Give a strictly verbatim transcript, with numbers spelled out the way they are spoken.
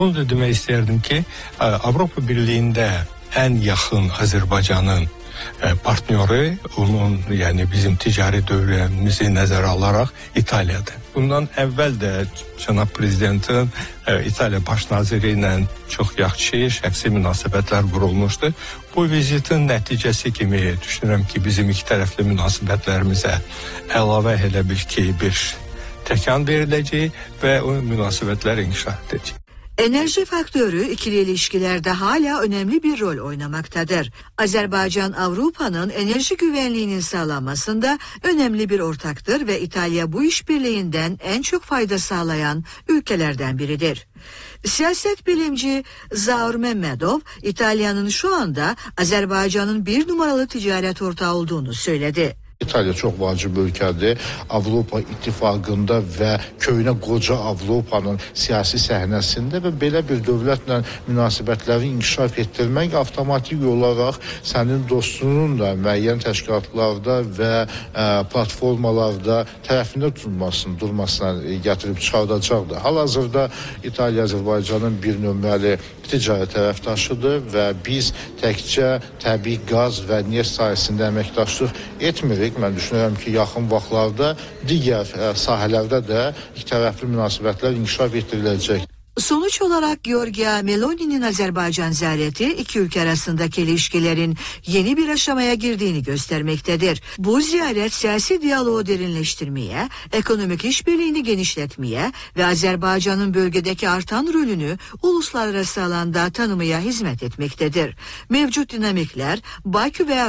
Onu da demək istərdim ki, Avropa Birliği'ndə en yakın Azerbaycan'ın partneri, onun yani bizim ticari dövremizi nəzərə alaraq İtalya'dır. Bundan əvvəl də cənab prezidentin İtalya baş naziri ilə çox yaxşı şəxsi münasibətlər qurulmuşdu. Bu vizitin nəticəsi kimi düşünürəm ki, bizim iki tərəfli münasibətlərimizə əlavə elə bil ki, bir təkan veriləcək və o münasibətlər inkişaf edəcək. Enerji faktörü ikili ilişkilerde hala önemli bir rol oynamaktadır. Azerbaycan Avrupa'nın enerji güvenliğinin sağlanmasında önemli bir ortaktır ve İtalya bu işbirliğinden en çok fayda sağlayan ülkelerden biridir. Siyaset bilimci Zaur Mehmedov, İtalya'nın şu anda Azerbaycan'ın bir numaralı ticaret ortağı olduğunu söyledi. İtalya çox vacib ölkədir. Avropa İttifaqında və köhnə qoca Avropanın siyasi səhnəsində və belə bir dövlətlə münasibətləri inkişaf etdirmək avtomatik olaraq sənin dostunun da müəyyən təşkilatlarda və ə, platformalarda tərəfində tutulmasını, durmasına gətirib çıxardacaqdır. Hal-hazırda İtaliya Azərbaycanın bir nömrəli ticarət tərəfdaşıdır və biz təkcə təbii qaz və neft sahəsində əməkdaşlıq etmirik. Mən düşünürəm ki, yaxın vaxtlarda digər sahələrdə də ikitərəfli münasibətlər inkişaf etdiriləcək. Sonuç olarak Giorgia Meloni'nin Azerbaycan ziyareti iki ülke arasındaki ilişkilerin yeni bir aşamaya girdiğini göstermektedir. Bu ziyaret siyasi diyaloğu derinleştirmeye, ekonomik işbirliğini genişletmeye ve Azerbaycan'ın bölgedeki artan rolünü uluslararası alanda tanımaya hizmet etmektedir. Mevcut dinamikler Bakü ve